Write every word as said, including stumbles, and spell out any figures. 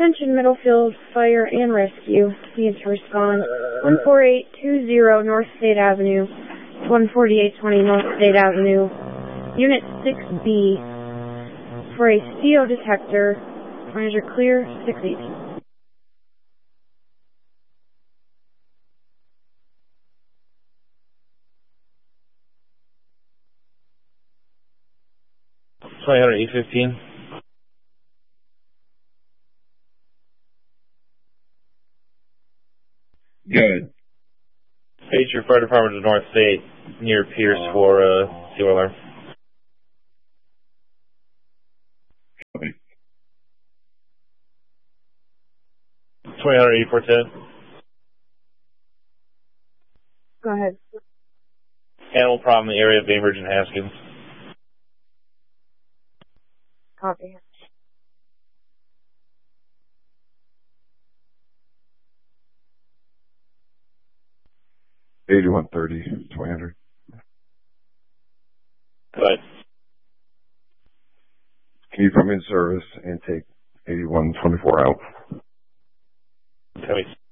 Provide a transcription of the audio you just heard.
Attention Middlefield Fire and Rescue. Needs to respond. one four eight two zero North State Avenue. one forty-eight twenty North State Avenue. Unit six B. For a C O detector. Manager clear. six eighteen. twenty hundred E fifteen. Good. Page your fire department to North State near Pierce for uh, C O alarm. Copy. twenty hundred E four ten. Go ahead. Animal problem in the area of Bainbridge and Haskins. Copy. eighty-one thirty, twenty hundred. Right. Can you come in service and take eighty-one twenty-four out? Copy.